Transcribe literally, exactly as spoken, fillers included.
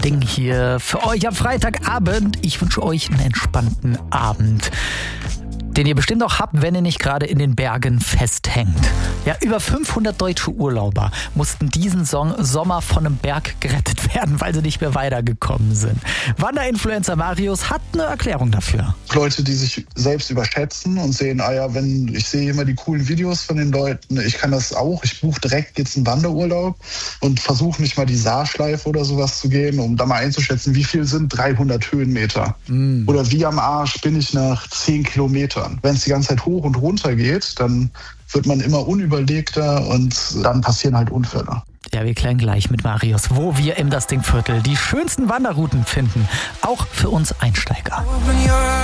Ding hier für euch am Freitagabend. Ich wünsche euch einen entspannten Abend, den ihr bestimmt auch habt, wenn ihr nicht gerade in den Bergen festhängt. Ja, über fünfhundert deutsche Urlauber mussten diesen Song Sommer von einem Berg gerettet werden, weil sie nicht mehr weitergekommen sind. Wanderinfluencer Marius hat eine Erklärung dafür. Leute, die sich selbst überschätzen und sehen, ah ja, wenn ich sehe immer die coolen Videos von den Leuten, ich kann das auch, ich buche direkt jetzt einen Wanderurlaub und versuche nicht mal die Saarschleife oder sowas zu gehen, um da mal einzuschätzen, wie viel sind dreihundert Höhenmeter. Mm. Oder wie am Arsch bin ich nach zehn Kilometern. Wenn es die ganze Zeit hoch und runter geht, dann wird man immer unüberlegter und dann passieren halt Unfälle. Ja, wir klären gleich mit Marius, wo wir im Das Ding Viertel die schönsten Wanderrouten finden. Auch für uns Einsteiger.